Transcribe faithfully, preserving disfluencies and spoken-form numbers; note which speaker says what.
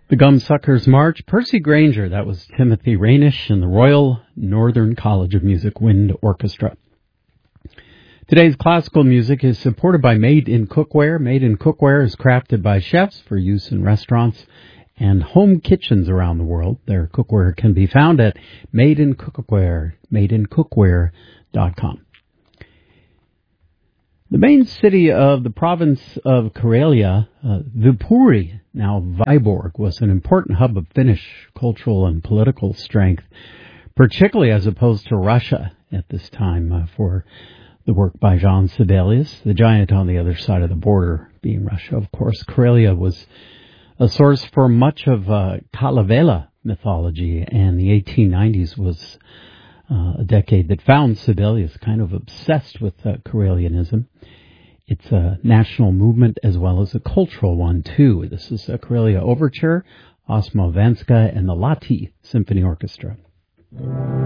Speaker 1: The Gumsuckers March, Percy Granger, that was Timothy Rainish and the Royal Northern College of Music Wind Orchestra. Today's classical music is supported by Made in Cookware. Made in Cookware is crafted by chefs for use in restaurants and home kitchens around the world. Their cookware can be found at Made in Cookware, made in cookware dot com. The main city of the province of Karelia, uh, Viipuri, now Viborg, was an important hub of Finnish cultural and political strength, particularly as opposed to Russia at this time uh, for the work by Jean Sibelius, the giant on the other side of the border being Russia. Of course, Karelia was a source for much of uh, Kalevala mythology, and the eighteen nineties was uh, a decade that found Sibelius kind of obsessed with uh, Karelianism. It's a national movement as well as a cultural one, too. This is a Karelia Overture, Osmo Venska, and the Lahti Symphony Orchestra.